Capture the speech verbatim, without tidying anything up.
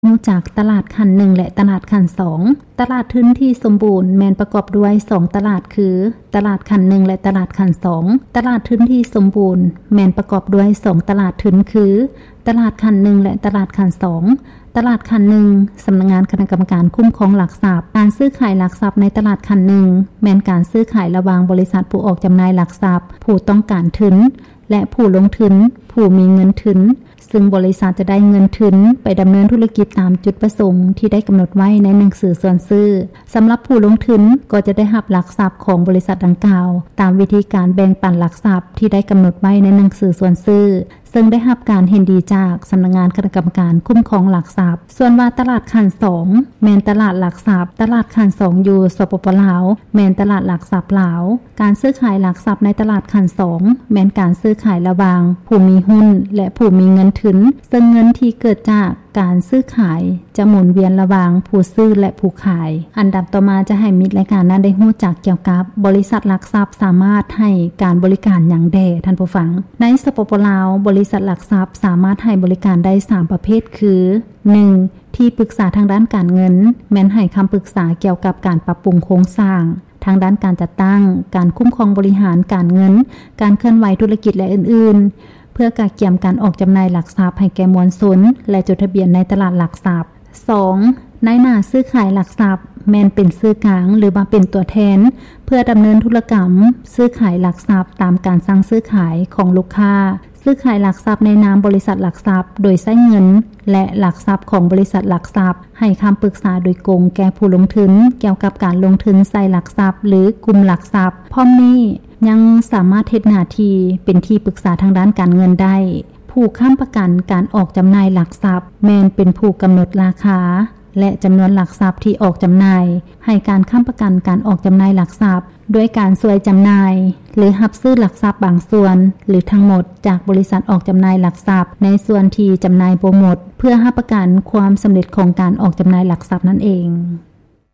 รู้จักตลาดคันหนึ่งและตลาดคันสองตลาดทุนที่สมบูรณ์แมนประกอบด้วยสองตลาดคือตลาดคันหนึ่งและตลาดคันสองตลาดทุนที่สมบูรณ์แมนประกอบด้วยสองตลาดทุนคือตลาดคันหนึ่งและตลาดคันสองตลาดคันหนึ่งสำนักงานคณะกรรมการคุ้มครองหลักทรัพย์การซื้อขายหลักทรัพย์ในตลาดคันหนึ่งแมนการซื้อขายระหว่างบริษัทผู้ออกจำหน่ายหลักทรัพย์ผู้ต้องการทุนและผู้ลงทุนผู้มีเงินทุนซึ่งบริษัทจะได้เงินทุนไปดำเนินธุรกิจตามจุดประสงค์ที่ได้กำหนดไว้ในหนังสือส่วนซื้อสำหรับผู้ลงทุนก็จะได้รับหลักทรัพย์ของบริษัทดังกล่าวตามวิธีการแบ่งปันหลักทรัพย์ที่ได้กำหนดไว้ในหนังสือส่วนซื้อซึ่งได้รับการเห็นดีจากสำนักงานคณะกรรมการคุ้มครองหลักทรัพย์ส่วนว่าตลาดคันสองแมนตลาดหลักทรัพย์ตลาดคันสองอยู่สปปลาวแมนตลาดหลักทรัพย์ลาวการซื้อขายหลักทรัพย์ในตลาดคันสองแมนการซื้อขายระหว่างผู้มีหุ้นและผู้มีเงินทุนซึ่งเงินที่เกิดจากการซื้อขายจะหมุนเวียนระหว่างผู้ซื้อและผู้ขายอันดับต่อมาจะให้มิตรรายการนั้นได้รู้จักเกี่ยวกับบริษัทหลักทรัพย์สามารถให้การบริการอย่างแด่ท่านผู้ฟังในสปปลาวบริษัทหลักทรัพย์สามารถให้บริการได้สามประเภทคือ หนึ่ง ที่ปรึกษาทางด้านการเงินแม้นให้คำปรึกษาเกี่ยวกับการปรับปรุงโครงสร้างทางด้านการจัดตั้งการคุ้มครองบริหารการเงินการเคลื่อนไหวธุรกิจและอื่นๆเพื่อกากเกี่ยมการออกจำหน่ายหลักทรัพย์ให้แก่มวลชนและจดทะเบียนในตลาดหลักทรัพย์ สอง นายหน้าซื้อขายหลักทรัพย์แม้นเป็นซื้อกลางหรือมาเป็นตัวแทนเพื่อดำเนินธุรกรรมซื้อขายหลักทรัพย์ตามการสั่งซื้อขายของลูกค้าซื้อขายหลักทรัพย์ในนามบริษัทหลักทรัพย์โดยใช้เงินและหลักทรัพย์ของบริษัทหลักทรัพย์ให้คำปรึกษาโดยตรงแก่ผู้ลงทุนเกี่ยวกับการลงทุนใส่หลักทรัพย์หรือกลุ่มหลักทรัพย์พร้อมนี้ยังสามารถเฮ็ดหน้าที่เป็นที่ปรึกษาทางด้านการเงินได้ผู้ค้ำประกันการออกจำหน่ายหลักทรัพย์แม้นเป็นผู้กำหนดราคาและจำนวนหลักทรัพย์ที่ออกจำหน่ายให้การค้ำประกันการออกจำหน่ายหลักทรัพย์ด้วยการช่วยจำหน่ายหรือรับซื้อหลักทรัพย์บางส่วนหรือทั้งหมดจากบริษัทออกจำหน่ายหลักทรัพย์ในส่วนที่จำหน่ายบ่หมดเพื่อรับประกันความสำเร็จของการออกจำหน่ายหลักทรัพย์นั่นเอง